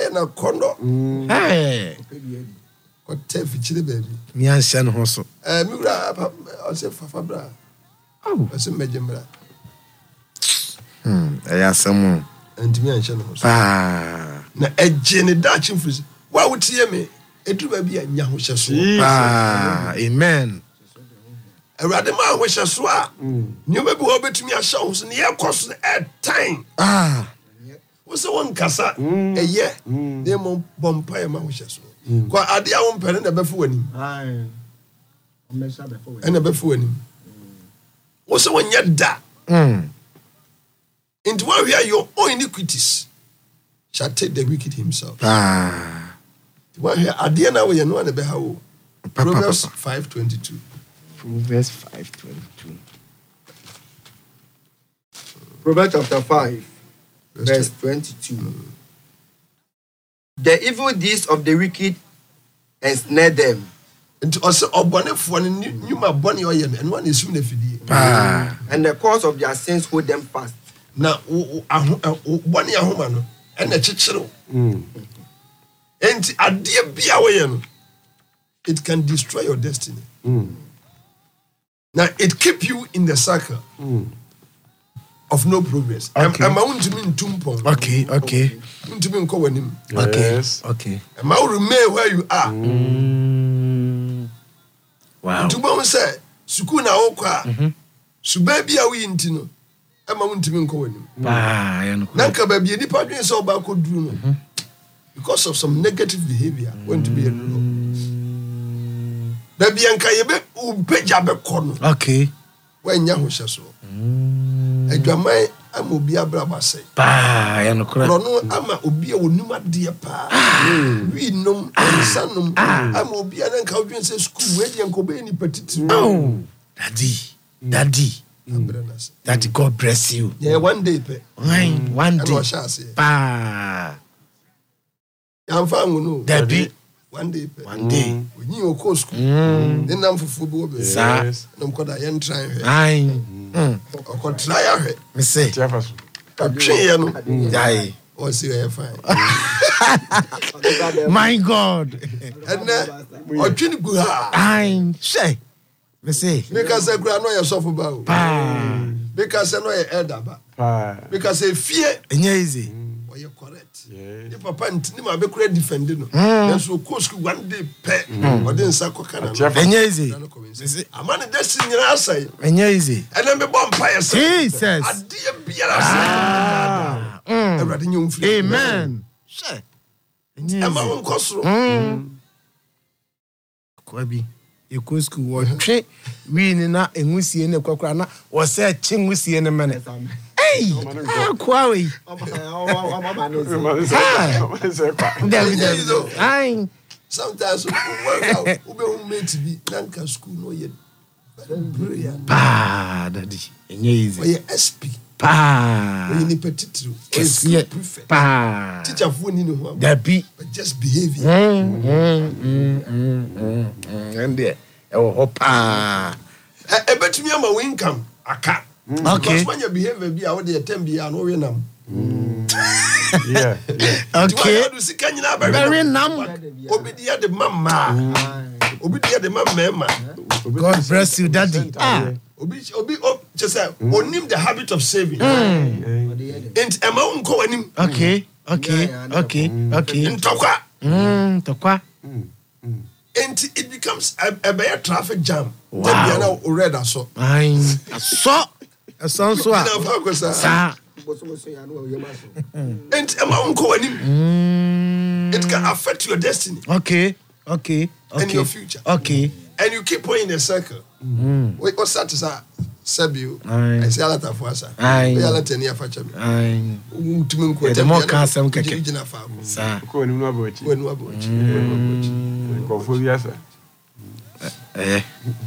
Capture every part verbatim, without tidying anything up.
Aye na kondo. Hey. What tell fichile baby. Me answer no so. Eh mi wura I say fafa bra. Oh. I say mejembra. Hmm, aya samu. Enti mi answer no so. Ah. Na eje ne da chimfiri. Wa wotie me edu ba bia nya ho hyeso. Ah, amen. Awurade ma ho hyeso a. Nyoma bi wo betumi ahye ho so ne yakos e time. Ah. Wo se won kasa eye ne mo bompa e ma ho hyeso. Ko ade a wo mpere na befu wani. Ai. O mesha befu wani. Na befu wani. Wo se won nya da. Mm. Into where we are your own iniquities shall take the wicked himself. Ah. Why here ade na we no na be ha wo. Proverbs five twenty-two. Proverbs five twenty-two. Proverbs chapter five, Verse verse twenty-two. The evil deeds of the wicked ensnare them. Into also obonefo ne nyuma bone o ye no eno na esu na fidie. Ah. And the cause of their sins hold them fast. Na bone ahoma no ena chichiro. Mm. Enti ade bia wo ye no it can destroy your destiny. Mm. Now it keep you in the circle mm. of no progress. Okay. Am I want to mean tumpon? Okay, okay. Want to mean ko wanim? Okay. Okay. Am I remain where you are? Mm. Wow. To bon say suku na wo kwa. Suba bia wo yinti no. Am I want to mean ko wanim? Ah, ya no. Na ka ba bia nipa dwen say oba ko duru no. Because of some negative behavior want to be a no. Da bia nka ye be upeja be kono. Okay. When nya ho hyeso. Mm. Adwaman ama obi abraba sei. Pa, ya no kura. Rono ama obi a wonum ade pa. Wi nom ensanum ama obi a nka odwen say school we dey nko be ni petiti. Oh, daddy. Daddy. Mm. Daddy, God bless you. Yeah, one day pe. Mm. One day. Pa. I'm fine no. Daddy. One day pe. One day. When you go school. Then I'm for football be. Yes. Nam ko da yen try her. Ai. Mm. O try her. Me say. Try no. Dai. O see you fine. My God. And o twin gu ha. Ai. Say. Me say. Because say gra no your suffer ba. Pa. Because say no your elder ba. Pa. Because say fear. Enye easy. O you correct. Yeah. The papa ntini ma be kura defend no. Na so ko school one day pe. O dey nsa koka na. Enye easy. Amane destiny nyina asai. Enye easy. And then be bomb fire say. Jesus. Ade biara say. Everybody nyum free. Amen. Say. Enye easy. Ema won kosoro. Mm. Kwabi. You go school wo twe wi ni na enwusie ne kwakra na wo se che nwusie ne mane. Hey! Kwa we. Ai. Sometimes we work out, we be meant to be nanka school no yet. Brilliant. Pa, daddy. Enye easy. We S P. Pa. We ni petitru. Kesiye. Pa. Teacher fu ni no ho. Dabi. But just behavior. Mm mm mm mm mm. And there. E wo pa. E betumi ama we income aka. Okay. Because when your behavior be out there ten be no we nam. Yeah. Okay. Very nam. Obi dia de mama. Obi dia de mama. God bless you, daddy. Ah. Obi obi oh just say onim the habit of saving. And ema unko anim. Okay. Okay. Okay. Okay. Ntokwa. Mm, tokwa. And it becomes a, a bad traffic jam. Wow. Then you know red aso. Ai. Aso. Aso so a. Sa. And ema unko anim. It can affect your destiny. Okay. Okay. Okay. And your future. Okay. And you keep going in a circle. Mm. We what's that is a Sabio. I say a lot of us. I let any of us. I the more castle can get in a farm. Sir, when you know about when you about it. Eh.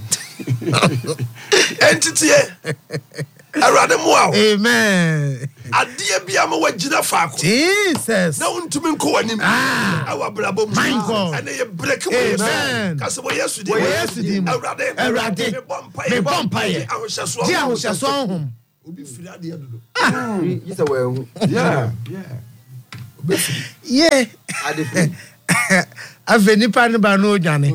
Entity. I rather more. Amen. Adia be a more wajina fako. Jesus. No one to me ko anim. Ah. Our brabo. My God. And they break away. Amen. Kasi we yesterday. We yesterday. I rather. I rather. Me vampire. I was just. Yeah, I was just on him. Obi free adia do. Ah. You say well. Yeah. Yeah. Yeah. Ave nipa ne ba no odwane.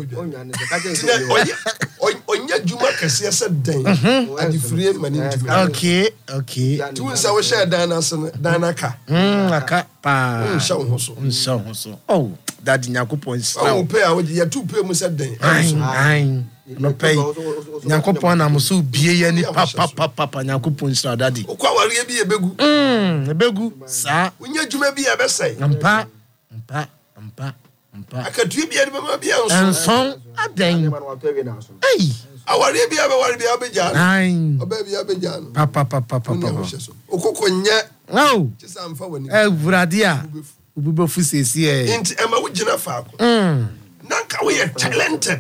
Onya juma kese se den. Adifrie mani ntumi. Okay, okay. Tu say we share dan na se dan na ka. Mm, aka pa. Nsha ho so. Nsha ho so. Oh, daddy Yakopon stra. Oh, pay a we ye two pay mu se den. Ai. No pay. Yakopon na mo so bie ye ni papa papa papa Yakopon stra daddy. Okwa ware bi ebegu. Mm, ebegu. Sa. Onya juma bi e be sai. Ampa. Ampa. Ampa. Akatu bi ade mama bi anso. Anson aden. Hey. Aware bi abe ware bi abeja. Nine. Oba bi abeja no. Papa papa papa. Okoko nye. No. Chisa mfa wani. Eh Vurade a. Ububefu sesi e. Enti ema wo gina faako. Mm. Nanka we are talented.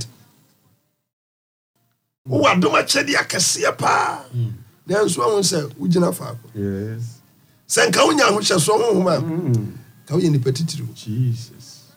Wo adoma chede akese pa. Nanso won say wo gina faako. Yes. Sanka wo nya ho hyeso ho homa. Ka wo ye ni petitiri. Jesus.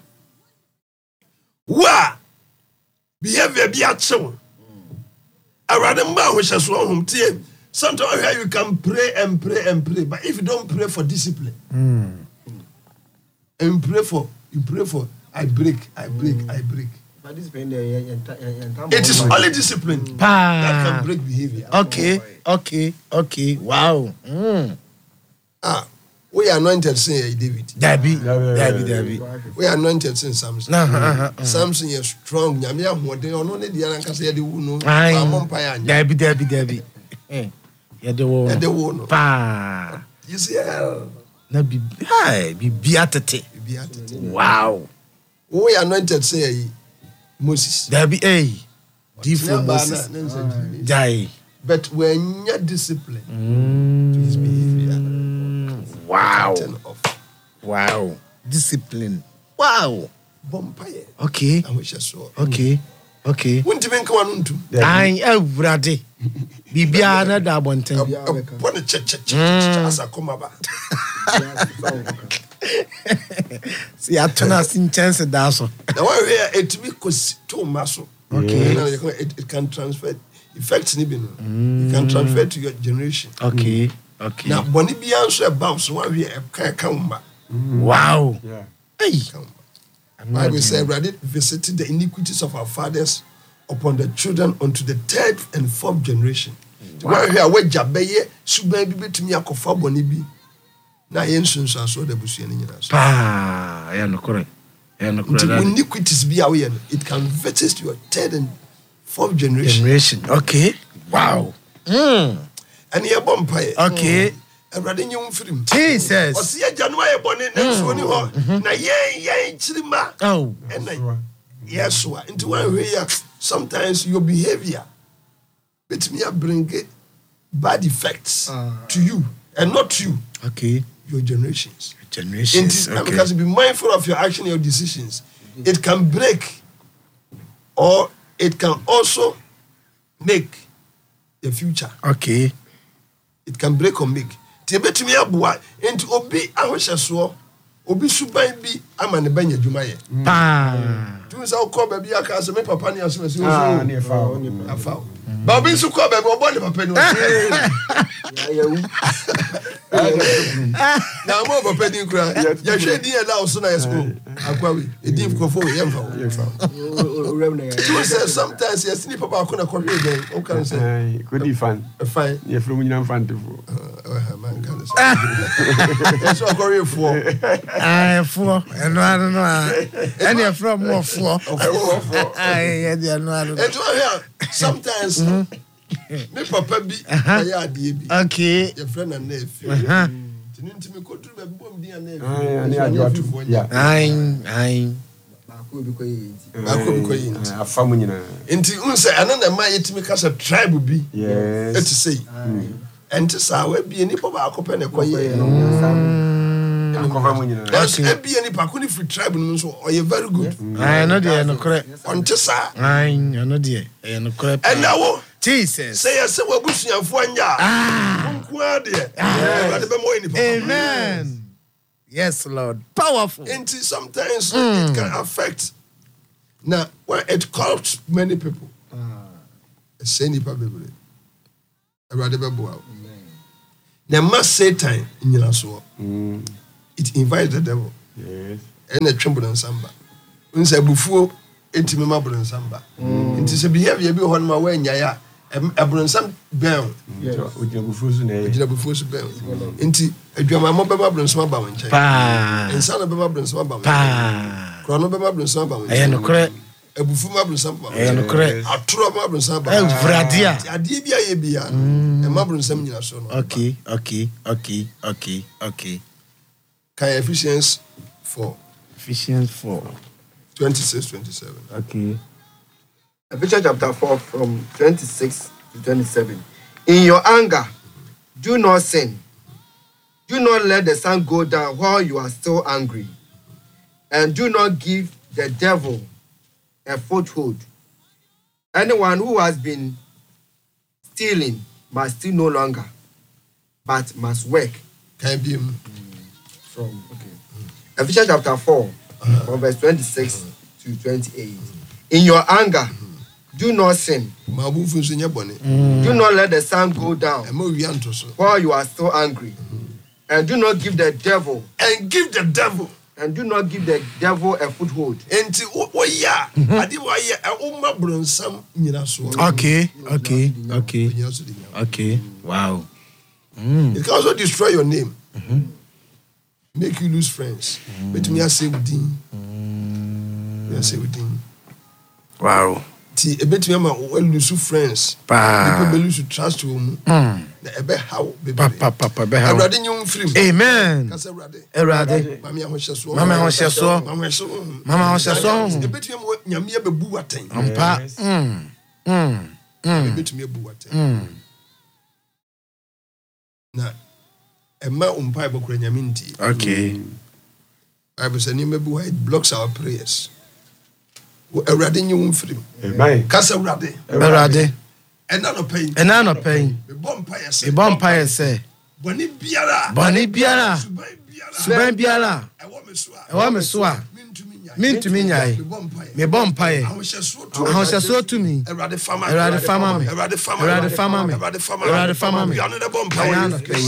Wa behavior be a chew. Around mba ho hyeso ho tie. Sometimes you can pray and pray and pray, but if you don't pray for discipline, Mm. and pray for you pray for I break, I break, mm. I break. But discipline it is only discipline Pa. that can break behavior. Okay, okay, okay. Wow. Mm. Ah, we are anointed say David. Dabi, Dabi, Dabi. We are anointed say Samson. Uh-huh, uh-huh. Samson is strong. Nyame ahoden ono ne dia na kasa ye de wu no. Aye. Amompa ya nya. Dabi, Dabi, Dabi. Eh. Ya de wo. Ya de wu no. Pa. You see uh, Na bi ai bi biatete. Wow. We are anointed say Moses. Dabi eh. Different Moses. Dai. But when you discipline Mm. to his behavior. Wow. Off. Wow. Discipline. Wow. Bompaye. Okay. I wish I saw. Okay. Okay. Won't even come on to. Ai Vurade. Bibia na da bonten. Pon the check check check as I come about. See atona sin chance da so. The one where it be cause too muscle. Okay. It, it can transfer effects ni bino. It can transfer to your generation. Okay. Okay. Now boni bi answer about so one where can come back. Wow. Yeah. Hey. Bible says, "Rather visited the iniquities of our fathers upon the children unto the third and fourth generation." Why here we jabeye suban bi betumi akofa boni bi na yen sunsun so da busu ene nyina so. Pa, ya no correct. Ya no correct. The iniquities bi awe no, it can visit your third and fourth generation. Generation. Okay. Wow. Mm. And ye bompaye. Okay. Everade nyum firim. Jesus. Osia January boni na so ni ho na yen yen chirima. Oh. And na yes wa into one way sometimes your behavior it may bring bad effects uh, to you and not to you. Okay. Your generations. Generations. And okay. Because be mindful of your action and your decisions. It can break or it can also make the future. Okay. It can break or make. Tebetumi abua into obi ahosheso obi suban bi ama ne banya dwuma ye. Pa. Tu say o call baby aka say me papa ni aso say o Ah, ni fa. afa. Ba bi su call baby obo ni papa ni o. Na mo papa ni kura. Ya hwe din e la so na yesko. Akwawi. E din kofo ye mfa o. Ye mfa. Tu say sometimes yes ni papa akona ko hwe den. O kan say. Good fan. Fine. Ye from nyina fantifo. Uh, man kan say. Yes o ko hwe fo. Ah, fo. Eno anu no a. Any from more fo. Ai, ya no anu. And sometimes me papa bi ya ade bi. Okay. Your friend and nephew. Uh-huh. Tinti me ko tru be bom dia na. Ah, ni adwo. Yeah. Ai, ai. Baako bi ko yi. Baako bi ko yi. Afa mu nyina. Nti unse ana na ma yetimi kasa tribe bi. Yes. Eti say. And to sa we bi ni papa akopɛ ne koye. Akofa mu nyina. Yes, e bi ni pa ko ni free tribe no so oye very good. Ai, no dey no correct. Onte sa. Ai, no dey. E no correct. And now Jesus. say yes we busuafo anya. Ah. Nko ade. Eh, be mo ni papa. Amen. Yes, Lord. Powerful. And sometimes mm. it can affect. Now, well, it corrupts many people. Say ni pa bebre. Everybody be boa. Now, mass Satan in your soul. It invites the devil. Yes. And a tremble and samba. Unsa bufuo entimi ma bronsamba. Nti se behavior bi ho no ma wa nyaya e bronsam ben. Ojina bufuo so na e. Ojina bufuo so ben. Nti adwama mo be ma bronsam ba won nche. Pa. Ensa no be ma bronsam ba won. Pa. Kro no be ma bronsam ba won. Eh no kre. Ebufu ma bronsam ba. Eh no kre. Atoro ma bronsam ba. Eh vradia. Ade bia ye bia. E ma bronsam nyina so no. Okay, okay, okay, okay, okay. Can Ephesians four. Ephesians four. twenty-six twenty-seven. Okay. Ephesians chapter four from twenty-six to twenty-seven. In your anger, do not sin. Do not let the sun go down while you are still angry. And do not give the devil a foothold. Anyone who has been stealing must steal no longer, but must work. Can be From okay. Ephesians chapter four, uh-huh. from verse twenty-six uh-huh. to twenty-eight. Uh-huh. In your anger, uh-huh. do not sin. Mm. Do not let the sun go down while you are still angry. Uh-huh. And do not give the devil and give the devil and do not give the devil a foothold. Okay, okay, okay, okay. Wow. Mm. It can also destroy your name. Mm-hmm. Make you lose friends. Mm. But me I say within. Mm. I say within. Wow. Ti e bet me ma lose friends. Pa. People lose trust you. Mm. Na ebe how baby. Pa pa pa pa be how. Awrade nyum free. Amen. Kasa awrade. Awrade. Mama ahosheso. Mama ahosheso. Mama ahosheso. Mama ahosheso. E bet me nyame abebu waten. Ampa. Mm. Mm. Mm. E bet me abebu waten. Mm. Na Emma umpai bokura nyame nti. Okay. Bible say name be it blocks our prayers. Awrade nyum free. Amen. Kasa awrade. Awrade. Ena no pain. Ena no pain. Me bompa yese. Me bompa yese. Boni biara. Boni biara. Suban biara. Ewo me so a. Ewo me so a. Mintumi nyai. Me bompa ye. Ahosheso to me. Awrade fama. Awrade fama me. Awrade fama. Awrade fama me. Awrade fama. Awrade fama me. Ya no de bompa ye. Ena no pain.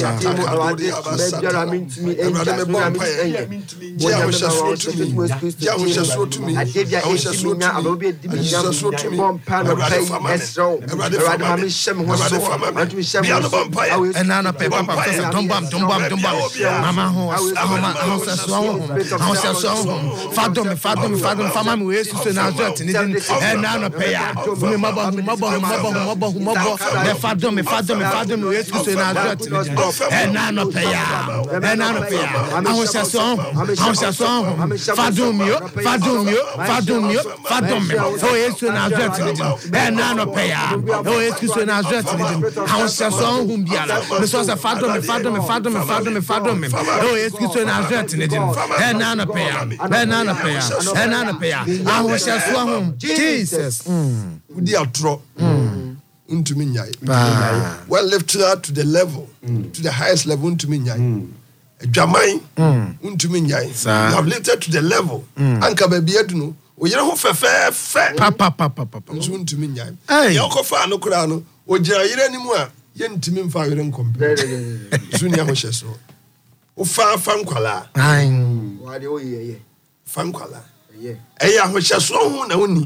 Biara mintumi Awrade me bompa ye. Ya ahosheso to me. Ya ahosheso to me. Ahosheso to me. Ahosheso to me. Awrade fama. Awrade fama me shem ho so. Awrade shem ho so. Ena no pain papa kasa dombam dombam dombam. Mama ho mama ahosheso ho. Ahosheso ho. Fado me fado me fado me fama me we so na zo tini din. Ena no pain ya. Me mabo mabo mabo mabo mabo. Me fado me fado me fado me we so na zo tini din. Ena no pain ya. Ena no pain ya. Ahosheso ho. Ahosheso ho. Fado me yo. Fado me yo. Fado me yo. Fado me. O yesu na zo tini din. Ena no pain ya. O yesu so na zo tini din. Ahosheso ho biala. Me so say fado me fado me fado me fado me fado me. O yesu so na zo tini din. Ena no pain ya. Ena no pain ya. Ena no pain ya. Ahosheso ho. Jesus. Mm. Udi atro. Mm. Untumi nyai. Well lifted up to the level, mm. to the highest level untumi nyai. Jamai untumi nyai. You have lifted to the level. Anka baby edunu. Oyere ho fefe fe. Pa pa pa pa pa. Nso untumi nyai. Ya okofa no kura no. Ogira yire nimu a ye ntumi mfa yire nkompe. Sunya ho hyeso. O fa fa nkwala. Ai. Wa de o ye ye. Fa nkwala. Ye. Eya ho hyeso ho na woni.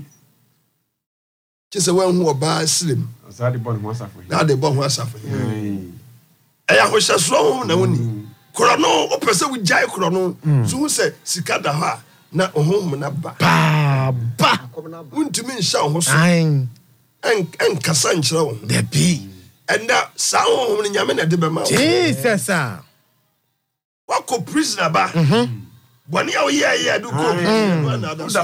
Kise wan ho oba slim. Asa de bon ho asafo. Na de bon ho asafo. Eya ho hyeso ho na woni. Kuro no o pese wo jai kuro no. So hu se sika da ha na ohom na ba. Pa ba. Untumi nsha ho so. Ai. En en kasa nkyere wo. The B. And that sound ni nyame na de be ma. Jesus ah. Wa ko prisoner ba. Mhm. Boni a wo ye ye do ko prisoner na da so.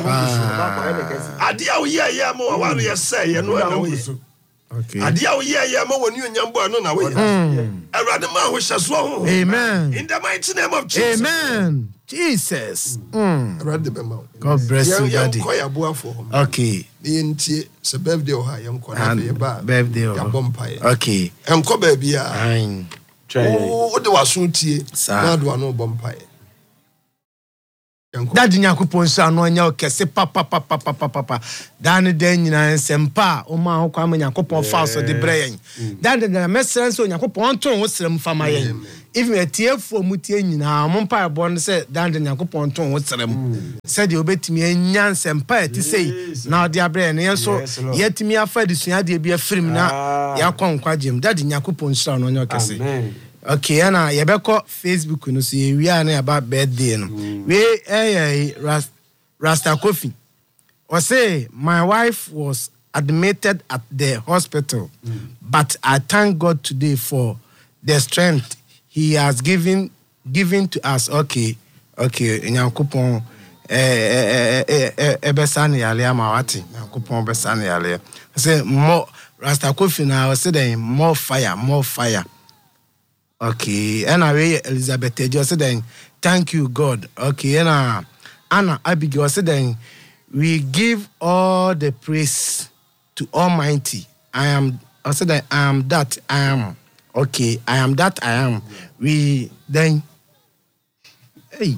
Ade a wo ye ye mo wa re say ye no na wo ye. Okay. Ade a wo ye ye mo woni onyambo ano na wo ye. Awurade ma ho hyeso ho. Amen. In the mighty name of Jesus. Amen. Jesus. Mm. Awurade be ma. God bless you, Daddy. Ko ya bo afo ho. Okay. Ni ntie se birthday o ha ye nko na ye ba. Birthday o. Ya bompa ye. Okay. Enko ba bia. Ain. O de waso tie. Sa. Na do ano bompa ye. Daddy Nyankopon so ano anya okese papa papa papa papa dan de nyina nsempa o ma ho kwa Nyankopon fa so de breyen dan de na mesren so Nyankopon ton wo srem fama yen even etiefo mutie nyina mo mpa ebo no se dan de Nyankopon ton wo srem se de obetimi anya nsempa eti sei na ode abre ne so yetimi afa de sua de bia firim na yakon kwagem Daddy Nyankopon so ano anya okese. Amen. Okay, and I yebeko Facebook no see we are about birthday no. We eh Rasta Rasta Kofi. Or say my wife was admitted at the hospital, mm. but I thank God today for the strength He has given given to us. Okay, okay, Nyankopon eh eh eh eh besane yale amawati. Nyankopon besane yale. I say more Rasta Kofi now. I say more fire, more fire. Okay, and I way Elizabeth just said thank you God. Okay, and uh, Anna Abigail said we give all the praise to Almighty. I am I said I am that I am. Okay, I am that I am. We then hey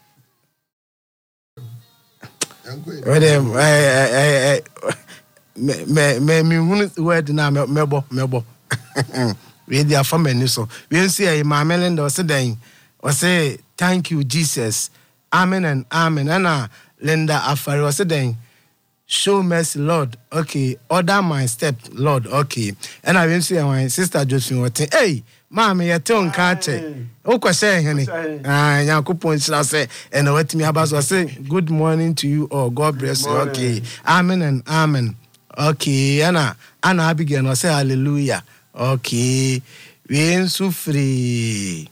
me me me me word na mebo mebo we dey from any so we see my Melinda was saying was say thank you Jesus, amen and amen. And uh, Linda Afari was saying show mercy Lord. Okay, order my step Lord. Okay, and I will see my sister Josephine was saying hey mama you tell nkache o kwese hene ah Nyankopon sira say and what me about was say good morning to you all, God bless you. Okay, amen and amen. Okay, Anna Anna Abigail was say hallelujah. Okay, we ensu free.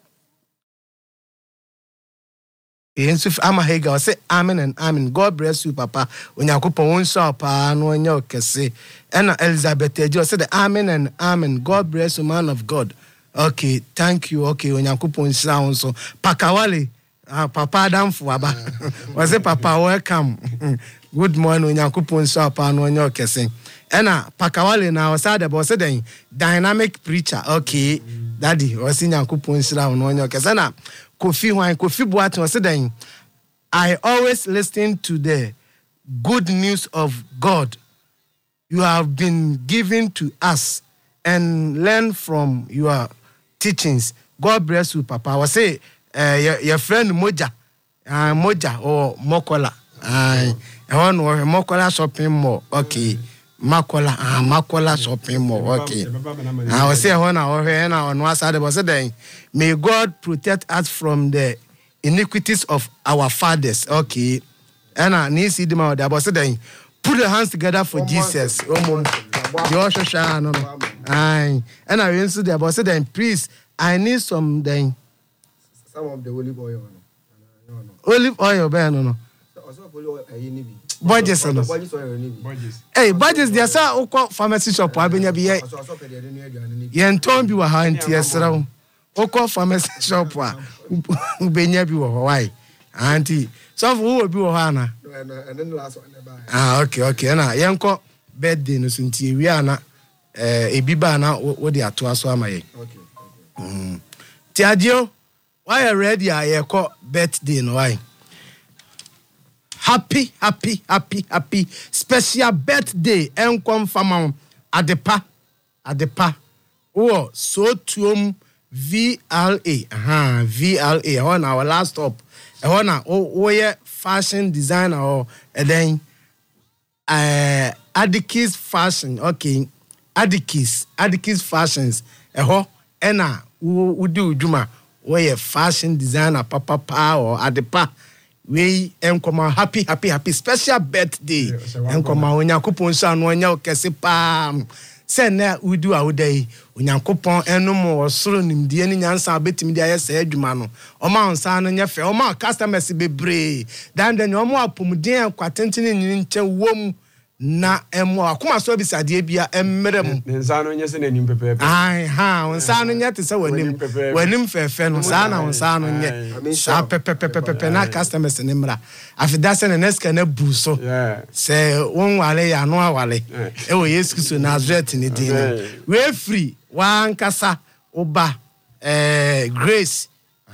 We ensu amahega say amen and amen. God bless you, Papa. When Nyankopon won so pa no anya okese. And Elizabeth Ejo said amen and amen. God bless you, man of God. Okay, thank you. Okay, when Nyankopon sound so Pakawale. Ah, Papa Adamfo aba. Was it Papa welcome. Good morning, when Nyankopon so pa no anya okese. Ena Pakawale na wasade about saying dynamic preacher. Okay, mm. Daddy was in Nyankopon sira no onyo kesa na Kofi Wan Kofi Boat was saying I always listen to the good news of God you have been given to us and learn from your teachings. God bless you, Papa. I was say uh, your, your friend Moja uh, Moja or Mokola uh, one or Mokola shopping mall. Okay. Makola ah Makola shopping mall. Okay. I was say when I was here now on one side was saying may God protect us from the iniquities of our fathers. Okay. And I need see them out there. I was saying put your hands together for oh, Jesus. Oh, no. Aye. And I went to the boss saying please I need some then some of the olive oil. No, no. Olive oil, no no. Budgets no. Hey, budgets there say ukọ pharmacy shop abenya bi ye. Ye nton bi wa ha ntie sra. Ukọ pharmacy shop a ubenya bi wo why? Auntie, so who bi wo ha na? Ah, okay, okay. Na ye nko birthday no sunti wi ana eh ebi ba na wo de ato aso amaye. Okay. Mm. Tiadio, why you ready a ye ko birthday no why? Happy, happy, happy, happy special birthday. Enkom fama adepa, adepa. Oh, so tuom V L A. Aha, V L A. On our last stop. On our oh, yeah, fashion designer or and then uh Adikis fashion. Okay, Adikis, Adikis fashions. Eh, ena u do juma. Oh yeah, fashion designer, papa pa or adepa. We enkoma happy happy happy special birthday enkoma Onyankopon so no anya okese pa se na udu awodai Onyankopon enum osoro nimdie ni nyansa betimi dia yesa adwuma no oma onsa no nya fe oma customers bebre dan dan omo apomuden kwatentene nyini nche wom na emo akoma so bisade bia emmerem nsa no nya se na nim pepe ai ha onsa no nya te se wanim wanim fefe no sa na onsa no nya sa pepe pepe pepe na customers ni mra afida se na neska na buso se won wale ya no wale e wo Yesu Kristo Nazareth ni din we free wan kasa oba eh Grace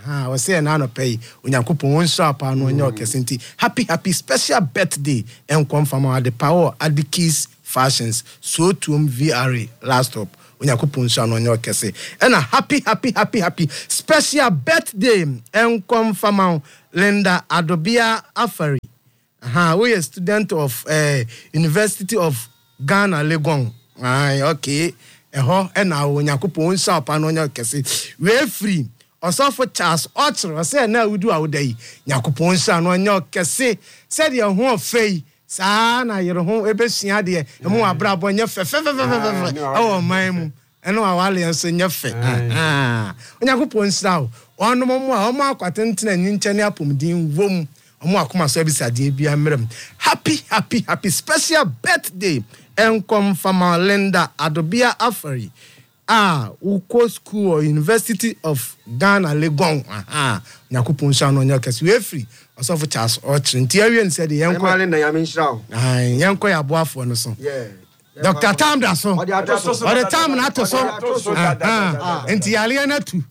Ah, we say na no pay. Onyankopon won so apa no onye okesenti. Happy happy special birthday and come from our the power at the Keys Fashions. So to V R A last up. Onyankopon so no onye okese. And a happy happy happy happy special birthday and come from Linda Adobia Afari. Aha, we a student of uh, University of Ghana Legon. Ah, okay. Eho ena Onyankopon so apa no onye okese. We free. Also for Charles Otter, I say now we do our day. Nyakupon san on your kese, said your home fay, sana your home ebesia dear, and more brabo on your fe fe fe fe fe. Oh, my, and no alliance in your fe. Ah, Nyakupon sao, one more, oh, Mark, attending and Inchania Pumdin room, or more come service at D B M. Happy, happy, happy special birthday, and come from our Linda Adobia Afari. Ah, Uko School or University of Ghana Legon. Aha, Nyakupon Shan on your case. We free. Also for Charles Orchin. Tyrion said the young man in the Yamin Shroud. Ah, young Koya Boaf on the song. Yeah. Doctor Tam Dasso. Or the time not to so. Ah, and Tialiana too.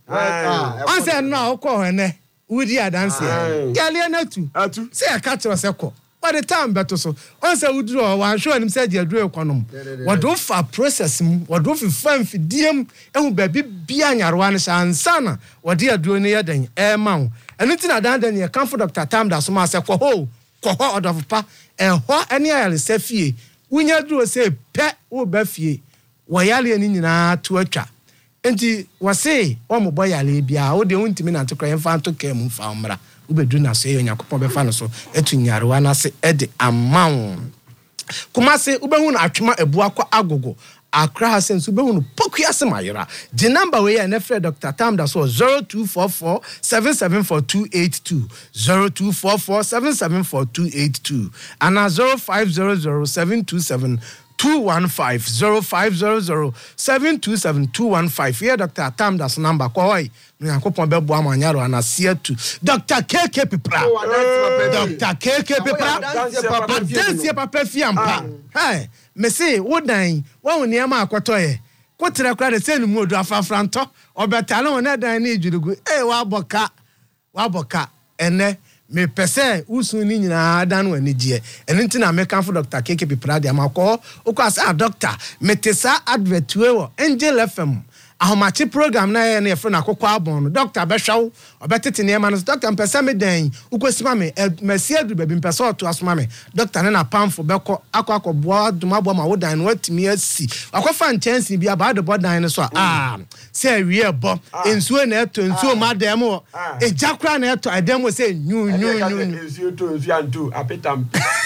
I said no, call her ne. Would you dance here? Tialiana too. Say a catcher was a call. By the time better so once I would draw one show him said you draw econom. What do for process what do for fun for diem and baby bianya one and sana what dear doing near then air mount and it's not done then you come for Doctor Tam that some say ho cohort out of pa and what any I say fee when you do say pet or befie wayali and in to a trap. And was say oh my boy alibia or the only minute to cry and fan to came from Ubeduna say Yakupon Befano so etunyarwana se ede amount. Kumase ubehun atwema ebuakwa agogo. Accra sense ubehun pokuase mayira. The number we and Fred Doctor Tam that so zero two four four seven seven four two eight two zero two four four seven seven four two eight two and zero five zero zero seven two seven two one five zero five zero zero seven two seven two one five. Here Doctor Tam that's number kwai. Nyakopon bebo amanyaro anasia tu. Doctor K K Pipra. Doctor K K Pipra. Dance papa fiampa. Hey, me say wo dan, wo woni ama akotoye. Kwotira kra de senu mu odu afafranto. Obetale wona dan na ejurugu. Eh wa boka. Wa boka. Ene me pese usu ni nyina dan wani gie. Ene ntina me kan for Doctor K K Pipra de amako. Okwa doctor, metesa advert we wo Angel F M. Ahomachi program na ye na efre na kokwa abon doctor behwawo obetete ne ma no doctor mpesa me den ukosima me mesi adu baby mpesa oto asoma me doctor ne na pamfo beko akọ akọboa dumabo ma wodan no watimi asi akofa chance bi aba de bodan ne so ah say wie bo ensuo na eto ensuo ma dem o ejakra na eto adem say nyu nyu nyu ensuo to ensuo antu apetam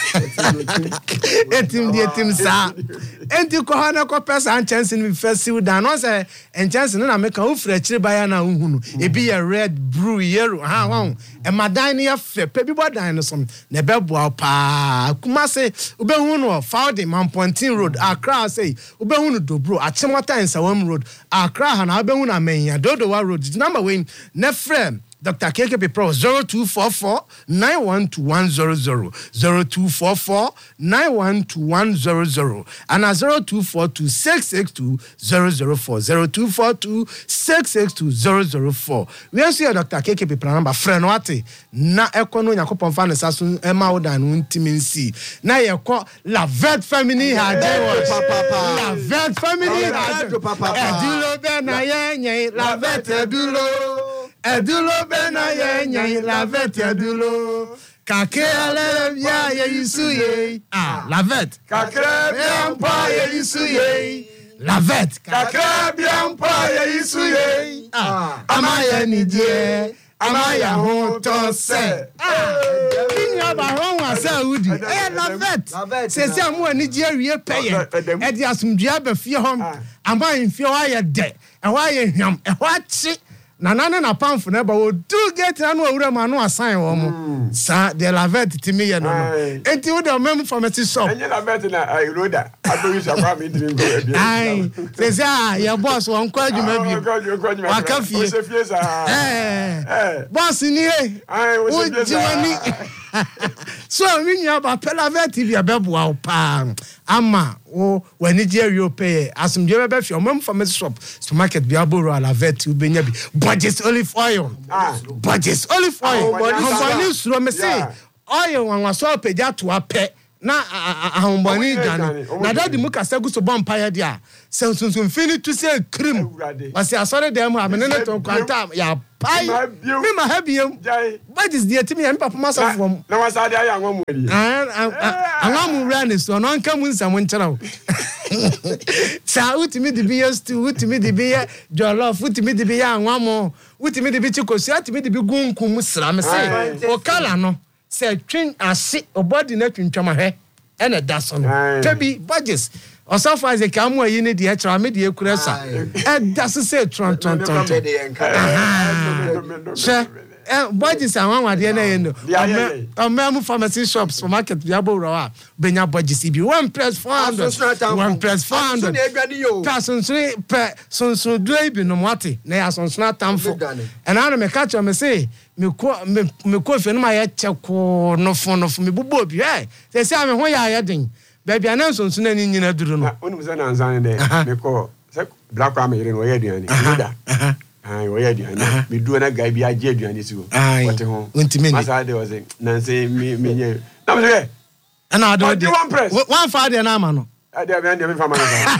etim di etim sa enti ko ha na ko pesa chance ni first we dan no say and chance na make an ofre chire baya na uhunu e be a red brew yellow ha won e madan ne fe pe bi bodan no som na be boa pa kuma say ubehunu found the Mampontin Road Accra say ubehunu Dobro Achimota and Sawam Road Accra ha na ubehunu amenya Dodowa Road the number when ne frame Doctor K K P Pro zero two four four nine one two one zero zero zero two four four nine one two one zero zero and a zero two four two six six two zero zero four zero two four two six six two zero zero four. We are see Doctor K K P Pro number friend wate na ekono Yakopon fa ne saso ema wodan untiminsi na ye ko La Vet Family Hadewo La Vet Family Hadewo edulo be na ye La Vet edulo Edulo bena ye nye La Vet edulo kake ale ya ye isuye ah La Vet kake biampa ye isuye La Vet kake biampa ye isuye ah amaya ni die amaya ho to se ah kinya ba ho wa se udi eh La Vet se se amu ani die wie peye e di asumdua ba fie hom amba mfie wa ye de e wa ye hwam e wa chi na nana na pamfo na ba wo do get na no awura ma no assign wo mo sa de La Vet timi ye no no enti wo de mem pharmacy shop enye La Vet na iroda adoyi shapa me drink go e ai se se ah your boss won kwa adwuma bi wa ka fie eh boss ni e ai wo se fie sa So me nya ba Pelavet T V abeboa pa ama o wani je Europe asumje be fi omam farm shop supermarket bi aboro alavet ubenya bi budget olive oil ah budget olive oil company suro me say oil wanwa so peja to ape na ahombani dane na dadi mu kasagu so bompa ya dia sensunsun fini to say cream wasi asore dem amenene to kwanta ya pai me ma habiem but is the timi am papa masa from na wasa dia ya nwamu ri ah anwamu rani so no nka mu nsam nkyerɛw sa utimi de bi yestu utimi de bi jollof utimi de bi anwamu utimi de bi chikosi utimi de bi gunkum sra me say o kala no say twin ase obody na twintwama hwe ene da so no tabi budgets Osafo Isaac amu ayi ne de ekra me de ekura sa e da so say tron tron tron she eh budgets anwan wade na ye no am pharmacy shops supermarket bi aboro a benya budgets bi one plus four hundred one plus four hundred person three per sonson do bi no mate na ya sonson atamfo and I me catch me say me ko me ko fe no ma ye cheko no fo no fo me bubo bi eh say say me ho ya ya den baby anan sonson ani nyina duru no onu se na nzan de me ko se black am yire no ye aduane da ai wo ye aduane me du na guy bi age aduane si go what ho masa de o se na say me me nye na me say ana ado de one father na ama no ade be ande me fama na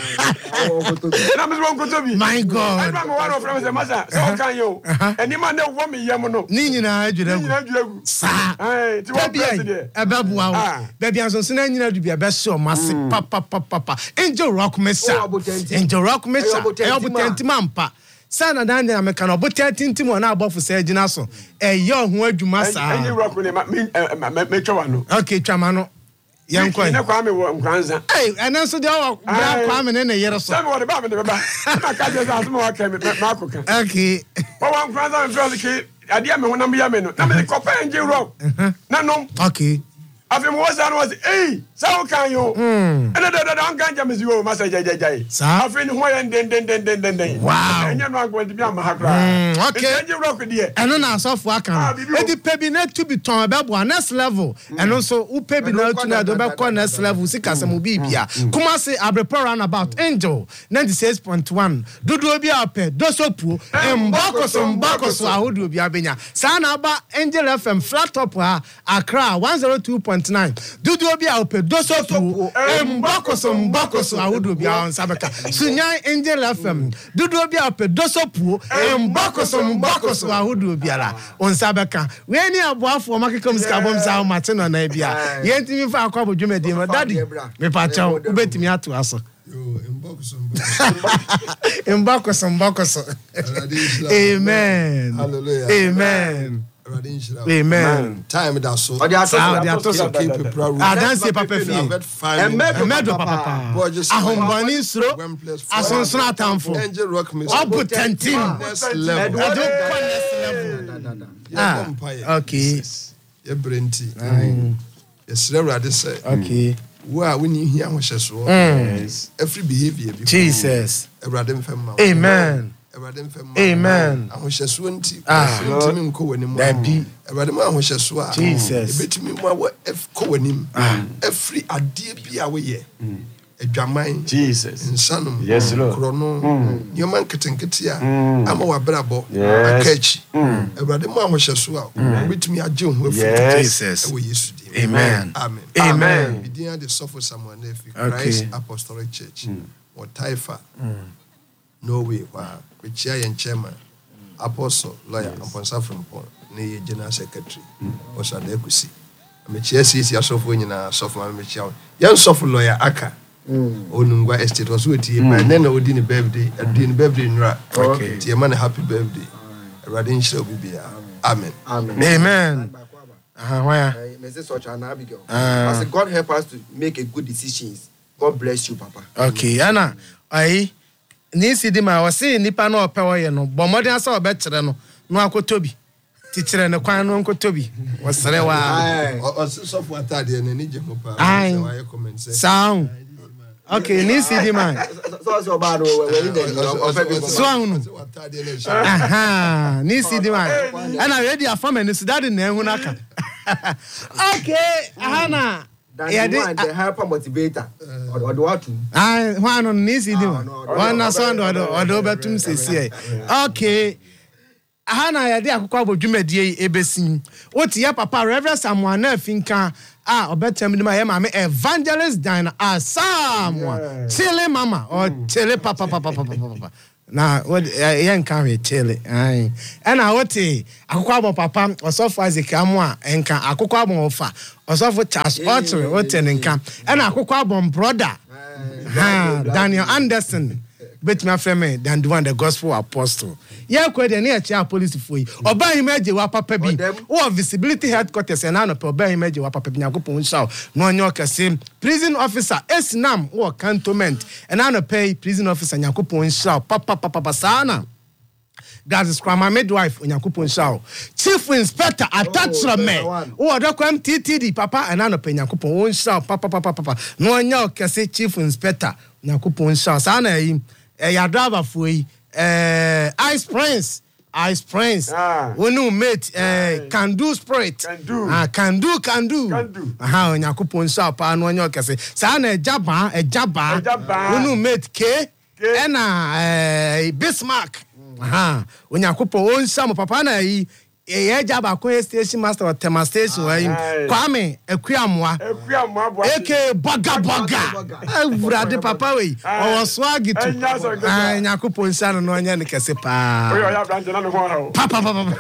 na me won ko to bi my god I am one of them say masa so kan yo eni ma na wo me yam no ni nyina adwira ni nyina adwira sa eh ti wo president ebabuwa wo baby anso se na nyina dubia be se o mase papa papa papa angel rock mesa angel rock mesa e obutenti mampa sana dan na meka no obutenti ntimo na abofo se agina so e ye ho adwuma sa angel rock ne me twa no okay twama no yankwa ina kwa me wo nkranza eh enen so de o bra kwa me ne ne yere so sabe wo de ba me de ba na ka je za so wa ka me ma ko ka okay wo wa nkranza me feel ke ade me honam ya me no na me ko pa angel rock na no okay afi mo was and was eh sao kan yo ena da da an kan jamesi wo masa jai jai afi ni ho ya den den den den den wow enya no agwa di bi am ha kra okay angel rock die eno na asofo aka e di pebi na to be ton be bo next level eno so u pebi na to na do be ko next level sika sam bi bia kuma se abrepo run about angel ninety-six point one dudu obi ape dosopu embakoso mbakoso ahodu obi abenya sa na aba angel F M flat top ha Accra one oh two point nine dudu obi ape dosopu embakoso mbakoso ahodu obi a nsabeka sunyan angel F M dudu obi ape dosopu embakoso mbakoso ahodu obi ala onsabeka we ni aboafo makekom ska bom sa mate no na bia yentimi fa akwa bodwumedi ma daddy me pa chawo ubetimi ato aso yo embakoso embakoso mbakoso amen hallelujah amen amen time that so odi ato so keep people adanse papa fi emedo papa ahombani suro asonson atamfo angel rock me obu tentin next level ah okay ye brenti yes reverend say okay wa we ni hia ho hyeso yes every behavior be Jesus reverend fam amen amen ahohyeso nti ntimi nko wanim dabi reverend ma ahohyeso a Jesus ebetimi mu awo ko wanim every adie bia we ye adwaman Jesus insanum yes lord krono yoman ketenkete a ama wa brabo akachi reverend ma ahohyeso a ebetimi agye ho afu Jesus we yesu di amen amen amen bidia the suffer someone if Christ Apostolic Church or Taifa Norway wa which I am chairman apostle lawyer Amponsa from Pon ne general secretary Osa de Kusi me chia sisi asofo nyina asofo ma me chia yan sofo lawyer aka onungwa estate was with him and then odi ni birthday odi ni birthday nra okay tie man happy birthday radin shall be amen amen amen ah why me say such an Abigail as God help us to make a good decisions. God bless you papa okay ana ai ni sidi ma wase nipa na opewo ye no bomode asa obekere no no akotobi tikire ne kwan no akotobi wasere wa osofu atade ne ni je mo pa say why comment say sound okay ni sidi ma so so ba no we we dey sound aha ni sidi ma ana ready afama ni sidade na ehun aka Okay, Hana. Yeah, the hyper motivator. Or the what? I one on this idiom. One na son or the or the betum say. Okay. Hana ya de akokwa bodwumadie ebesin. What ya papa Reverend Samuel na finka ah obetem ni ma ya mama Evangelist Dina Asamoah. Chile mama or chile papa papa papa papa. Na what yen kan we chile. Ai. E na what akokwa bo papa osofo Isaac Amoah enka akokwa bo ofa. Osofo Charles Otter what enka. E na akokwa bo brother. Ha Daniel Anderson. Bet my friend than the one the gospel apostle. Yeah, quite an air police for you. Or buy imagine what papa be. Or visibility headquarters and an or buy imagine what papa Nyakupon show. No Yorker same prison officer S Nam or cantonment and an pay prison officer Nyakupon show. Papa papa sana. That is my midwife on Nyakupon show. Chief inspector attached me. Oh, the come T T D papa and an pay Nyakupon show. Papa papa papa. No Yorker say chief inspector Nyakupon show. Sana him. Eh, ya driver for eh, Ice Prince, Ice Prince. Ah. We no mate eh, can do spirit. Can do. Ah, can do, can do. Can do. Aha, Nyakupon shop anu anyo kese. Sa na ejaba, ejaba. Ejaba. We no mate K. K. Ena eh, Bismarck. Aha, Nyakupon on shop papa na yi. E jaba ko station master or tema station wa Kwame Ekuamwa Ekuamwa eke boga boga Urade papa we o swag itu ah Nyakupon sana no anya ne kese pa o ya branch na no ho papa papa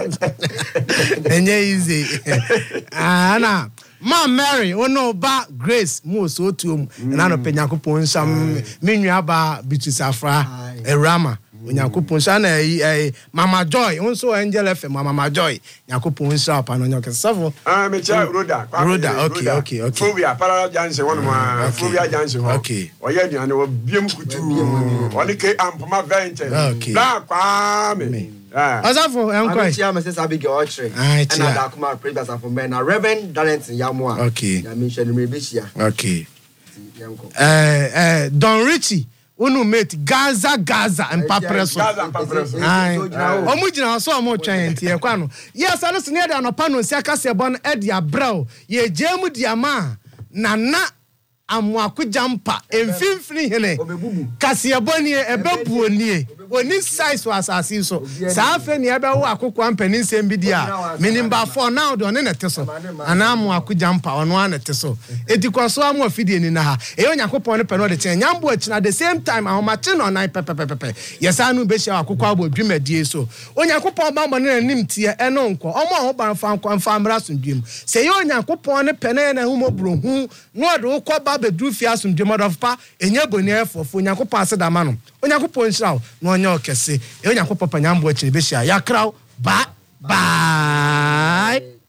enye easy ah na Ma Mary ono ba Grace mo so tuom na no pe Nyakupon sam menua ba bitusafra Erama Nyakupon sana eh Mama Joy onso Angel F M Mama Joy Nyakupon sha pa no nyoke safo ah me cha Roda Roda okay okay okay Fobia para janse wonu ma Fobia janse ho okay oya duane wo biem kutu oni ke ampoma venture na kwa me ah asafo enko I am Missus Abigail Ochre and I come previous for men na Reverend Darlington Yamoah okay na mention me bishia okay eh eh Don Richie Unu mate Gaza Gaza and Papreso. Gaza and Papreso. Aye. Omujina so omo twan tie kwa no. Yes, ano se ne da no pa no se aka se bon e dia braw. Ye jemu dia ma na na amwaku jampa emfimfini hene. Kase boni e bebu oni. Oni size was asase so. Sa afa ni ebe wo akokwa ampani nsem bi dia. Minimba for now do ne nete so. Ana amwaku jampa ono anete so. Edikoso amu afidie ni na ha. E Onyankopon ne peno de chen nyambo achi na the same time ahomache no nan pepepepe. Yesa anu be hia akokwa abodwumadie so. Onyankopon ba mbone nanim tie eno nko. Omo ho ban fa nko mfa mra sondwem. Se ye Onyankopon ne pene na humobro hu no de ukwa bedu fi asumdwe of pa enye boni efofo Onyankopon asedama no Onyankopon hiraw no onye okese e Onyankopon panyambo achi be hia yakraw ba bye